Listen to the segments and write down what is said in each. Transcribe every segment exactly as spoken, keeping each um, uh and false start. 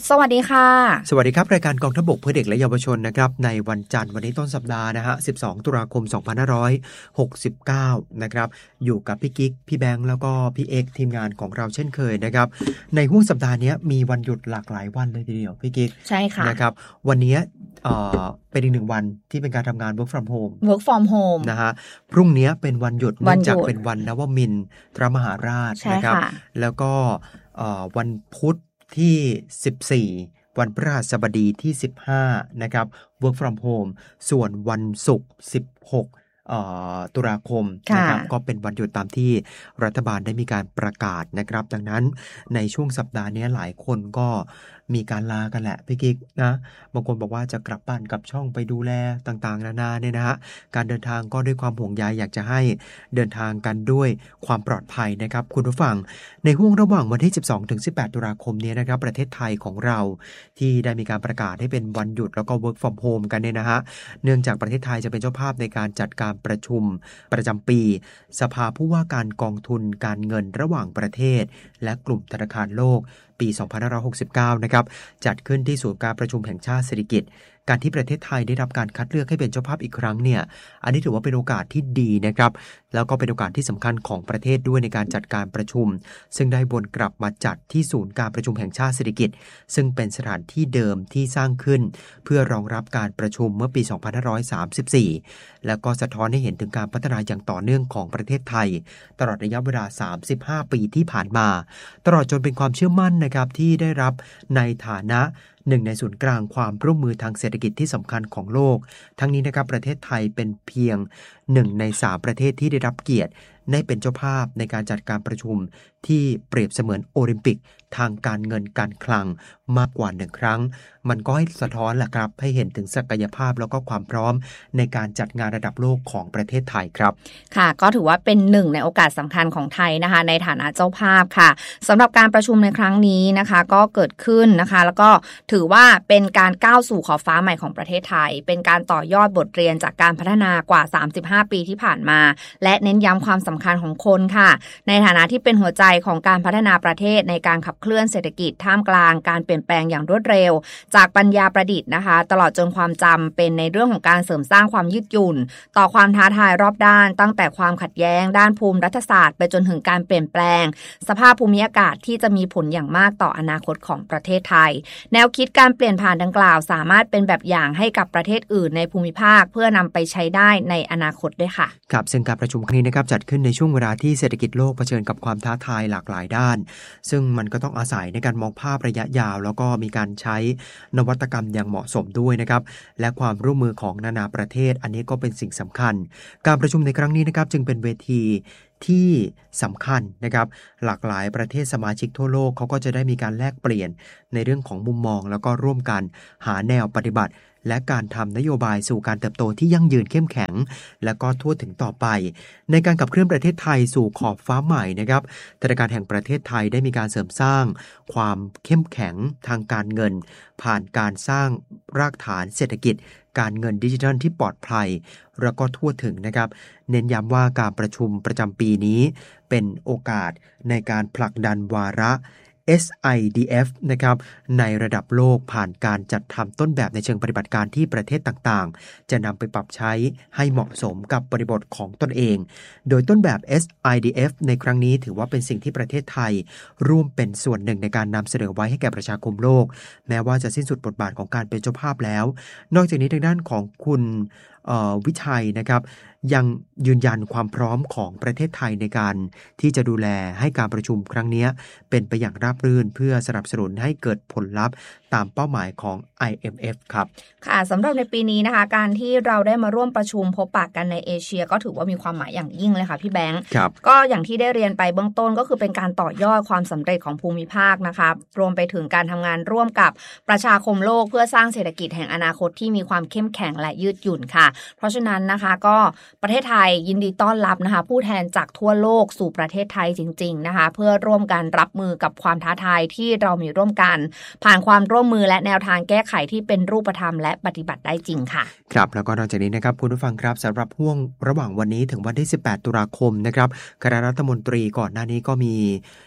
สวัสดีค่ะสวัสดีครับรายการกองทัพบกเพื่อเด็กและเยาวชนนะครับในวันจันทร์วันนี้ต้นสัปดาห์นะฮะสิบสองตุลาคมสองพันห้าร้อยหกสิบเก้านะครับอยู่กับพี่กิ๊กพี่แบงค์แล้วก็พี่เอ็กทีมงานของเราเช่นเคยนะครับในห่วงสัปดาห์นี้มีวันหยุดหลากหลายวันเลยทีเดียวพี่กิ๊กใช่ค่ะนะครับวันนี้เอ่อเป็นอีกหนึ่งวันที่เป็นการทำงาน work from home work from home นะฮะพรุ่งนี้เป็นวันหยุดเนื่องจากเป็นวันนวมินทรมหาราชนะครับแล้วก็วันพุธที่สิบสี่วันพฤหัสบดีที่สิบห้านะครับ work from home ส่วนวันศุกร์สิบหกตุลาคมนะครับก็เป็นวันหยุดตามที่รัฐบาลได้มีการประกาศนะครับดังนั้นในช่วงสัปดาห์นี้หลายคนก็มีการลากันแหละพี่กิ๊กนะบางคนบอกว่าจะกลับบ้านกลับช่องไปดูแลต่างๆนานาเนี่ยนะฮะการเดินทางก็ด้วยความห่วงใยอยากจะให้เดินทางกันด้วยความปลอดภัยนะครับคุณผู้ฟังในห่วงระหว่างวันที่สิบสองถึงสิบแปดตุลาคมนี้นะครับประเทศไทยของเราที่ได้มีการประกาศให้เป็นวันหยุดแล้วก็ work from home กันเนี่ยนะฮะเนื่องจากประเทศไทยจะเป็นเจ้าภาพในการจัดการประชุมประจำปีสภาผู้ว่าการกองทุนการเงินระหว่างประเทศและกลุ่มธนาคารโลกปีสองพันห้าร้อยหกสิบเก้านะครับจัดขึ้นที่ศูนย์การประชุมแห่งชาติเศรษฐกิจการที่ประเทศไทยได้รับการคัดเลือกให้เป็นเจ้าภาพอีกครั้งเนี่ยอันนี้ถือว่าเป็นโอกาสที่ดีนะครับแล้วก็เป็นโอกาสที่สำคัญของประเทศด้วยในการจัดการประชุมซึ่งได้วนกลับมาจัดที่ศูนย์การประชุมแห่งชาติเศรษฐกิจซึ่งเป็นสถานที่เดิมที่สร้างขึ้นเพื่อรองรับการประชุมเมื่อปีสองพันห้าร้อยสามสิบสี่แล้วก็สะท้อนให้เห็นถึงการพัฒนาอย่างต่อเนื่องของประเทศไทยตลอดระยะเวลาสามสิบห้าปีที่ผ่านมาตลอดจนเป็นความเชื่อมั่นนะครับที่ได้รับในฐานะหนึ่งในศูนย์กลางความร่วมมือทางเศรษฐกิจที่สำคัญของโลกทั้งนี้นะครับประเทศไทยเป็นเพียงหนึ่งในสามประเทศที่ได้รับเกียรติได้เป็นเจ้าภาพในการจัดการประชุมที่เปรียบเสมือนโอลิมปิกทางการเงินการคลังมากกว่าหนึ่งครั้งมันก็ให้สะท้อนแหละครับให้เห็นถึงศักยภาพแล้วก็ความพร้อมในการจัดงานระดับโลกของประเทศไทยครับค่ะก็ถือว่าเป็นหนึ่งในโอกาสสำคัญของไทยนะคะในฐานะเจ้าภาพค่ะสำหรับการประชุมในครั้งนี้นะคะก็เกิดขึ้นนะคะแล้วก็ถือว่าเป็นการก้าวสู่ขอบฟ้าใหม่ของประเทศไทยเป็นการต่อยอดบทเรียนจากการพัฒนากว่าสามสิบห้าปีที่ผ่านมาและเน้นย้ำความสำคัญของคนค่ะในฐานะที่เป็นหัวใจของการพัฒนาประเทศในการขับเคลื่อนเศรษฐกิจท่ามกลางการเปลี่ยนแปลงอย่างรวดเร็วจากปัญญาประดิษฐ์นะคะตลอดจนความจำเป็นในเรื่องของการเสริมสร้างความยืดหยุ่นต่อความท้าทายรอบด้านตั้งแต่ความขัดแย้งด้านภูมิรัฐศาสตร์ไปจนถึงการเปลี่ยนแปลงสภาพภูมิอากาศที่จะมีผลอย่างมากต่ออนาคตของประเทศไทยแนวคิดการเปลี่ยนผ่านดังกล่าวสามารถเป็นแบบอย่างให้กับประเทศอื่นในภูมิภาคเพื่อนำไปใช้ได้ในอนาคตด้วยค่ะครับซึ่งการประชุมครั้งนี้นะครับจัดขึ้นในช่วงเวลาที่เศรษฐกิจโลกเผชิญกับความท้าทายหลากหลายด้านซึ่งมันก็ต้องอาศัยในการมองภาพระยะยาวแล้วก็มีการใช้นวัตกรรมอย่างเหมาะสมด้วยนะครับและความร่วมมือของนานาประเทศอันนี้ก็เป็นสิ่งสำคัญการประชุมในครั้งนี้นะครับจึงเป็นเวทีที่สำคัญนะครับหลากหลายประเทศสมาชิกทั่วโลกเขาก็จะได้มีการแลกเปลี่ยนในเรื่องของมุมมองแล้วก็ร่วมกันหาแนวปฏิบัติและการทำนโยบายสู่การเติบโตที่ยั่งยืนเข้มแข็งและก็ทั่วถึงต่อไปในการขับเคลื่อนประเทศไทยสู่ขอบฟ้าใหม่นะครับธนาคารแห่งประเทศไทยได้มีการเสริมสร้างความเข้มแข็งทางการเงินผ่านการสร้างรากฐานเศรษฐกิจการเงินดิจิทัลที่ปลอดภัยแล้วก็ทั่วถึงนะครับเน้นย้ำว่าการประชุมประจำปีนี้เป็นโอกาสในการผลักดันวาระ เอส ไอ ดี เอฟ นะครับในระดับโลกผ่านการจัดทำต้นแบบในเชิงปฏิบัติการที่ประเทศต่างๆจะนำไปปรับใช้ให้เหมาะสมกับบริบทของตนเองโดยต้นแบบ เอส ไอ ดี เอฟ ในครั้งนี้ถือว่าเป็นสิ่งที่ประเทศไทยร่วมเป็นส่วนหนึ่งในการนำเสนอไว้ให้แก่ประชาคมโลกแม้ว่าจะสิ้นสุดบทบาทของการเป็นเจ้าภาพแล้วนอกจากนี้ทางด้านของคุณวิชัยนะครับยังยืนยันความพร้อมของประเทศไทยในการที่จะดูแลให้การประชุมครั้งนี้เป็นไปอย่างราบรื่นเพื่อสนับสนุนให้เกิดผลลัพธ์ตามเป้าหมายของ ไอ เอ็ม เอฟ ครับค่ะสำหรับในปีนี้นะคะการที่เราได้มาร่วมประชุมพบปะกันในเอเชียก็ถือว่ามีความหมายอย่างยิ่งเลยค่ะพี่แบงค์ก็อย่างที่ได้เรียนไปเบื้องต้นก็คือเป็นการต่อยอดความสำเร็จของภูมิภาคนะคะรวมไปถึงการทำงานร่วมกับประชาคมโลกเพื่อสร้างเศรษฐกิจแห่งอนาคตที่มีความเข้มแข็งและยืดหยุ่นค่ะเพราะฉะนั้นนะคะก็ประเทศไทยยินดีต้อนรับนะคะผู้แทนจากทั่วโลกสู่ประเทศไทยจริงๆนะคะเพื่อร่วมกันรับมือกับความท้าทายที่เรามีร่วมกันผ่านความร่วมมือและแนวทางแก้ไขที่เป็นรูปธรรมและปฏิบัติได้จริงค่ะครับแล้วก็นอกจากนี้นะครับคุณผู้ฟังครับสำหรับห่วงระหว่างวันนี้ถึงวันที่สิบแปดตุลาคมนะครับคณะรัฐมนตรีก่อนหน้านี้ก็มี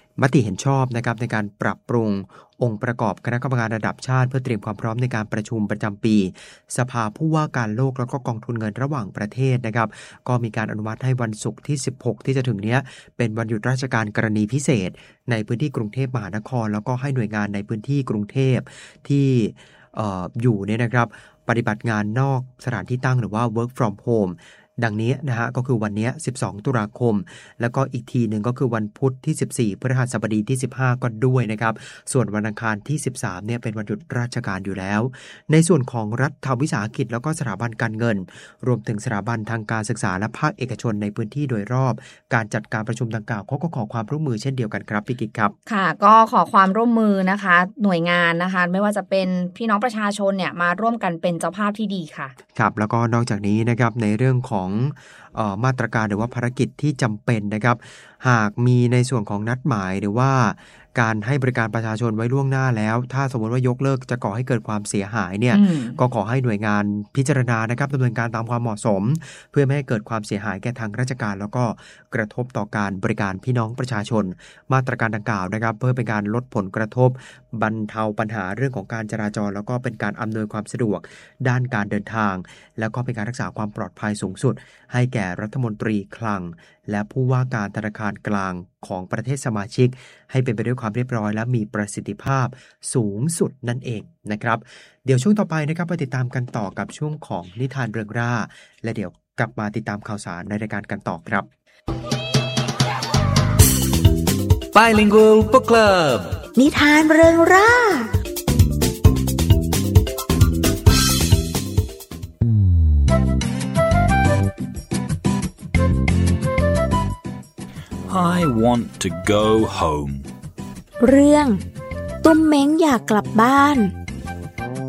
มติเห็นชอบนะครับในการปรับปรุงองค์ประกอบคณะกรรมการระดับชาติเพื่อเตรียมความพร้อมในการประชุมประจำปีสภาผู้ว่าการโลกแล้วก็กองทุนเงินระหว่างประเทศนะครับก็มีการอนุมัติให้วันศุกร์ที่สิบหกที่จะถึงเนี้ยเป็นวันหยุดราชการกรณีพิเศษในพื้นที่กรุงเทพมหานครแล้วก็ให้หน่วยงานในพื้นที่กรุงเทพที่เอ่ออยู่เนี่ยนะครับปฏิบัติงานนอกสถานที่ตั้งหรือว่า work from homeดังนี้นะฮะก็คือวันนี้สิบสองตุลาคมแล้วก็อีกทีหนึ่งก็คือวันพุธที่สิบสี่พฤหัสบดีที่สิบห้าก็ด้วยนะครับส่วนวันอังคารที่สิบสามเนี่ยเป็นวันหยุดราชการอยู่แล้วในส่วนของรัฐวิสาหกิจแล้วก็สถาบันการเงินรวมถึงสถาบันทางการศึกษาและภาคเอกชนในพื้นที่โดยรอบการจัดการประชุมดังกล่าวเขาก็ขอความร่วมมือเช่นเดียวกันครับพี่กิ๊กครับค่ะก็ขอความร่วมมือนะคะหน่วยงานนะคะไม่ว่าจะเป็นพี่น้องประชาชนเนี่ยมาร่วมกันเป็นเจ้าภาพที่ดีค่ะครับแล้วก็นอกจากนี้นะครับในเรื่องของเอ่อมาตรการหรือว่าภารกิจที่จำเป็นนะครับหากมีในส่วนของนัดหมายหรือว่าการให้บริการประชาชนไว้ล่วงหน้าแล้วถ้าสมมติว่ายกเลิกจะก่อให้เกิดความเสียหายเนี่ยก็ขอให้หน่วยงานพิจารณานะครับดำเนินการตามความเหมาะสมเพื่อไม่ให้เกิดความเสียหายแก่ทางราชการแล้วก็กระทบต่อการบริการพี่น้องประชาชนมาตรการดังกล่าวนะครับเพื่อเป็นการลดผลกระทบบรรเทาปัญหาเรื่องของการจราจรแล้วก็เป็นการอำนวยความสะดวกด้านการเดินทางแล้วก็เป็นการรักษาความปลอดภัยสูงสุดให้แก่รัฐมนตรีคลังและผู้ว่าการธนาคารกลางของประเทศสมาชิกให้เป็นไปด้วยความเรียบร้อยและมีประสิทธิภาพสูงสุดนั่นเองนะครับเดี๋ยวช่วงต่อไปนะครับไปติดตามกันต่อกับช่วงของนิทานเรื่องร่าและเดี๋ยวกลับมาติดตามข่าวสารในรายการกันต่อครับ Bilingual Book Club นิทานเรื่องร่า I want to go home เรื่องตุ้มเม้งอยากกลับบ้าน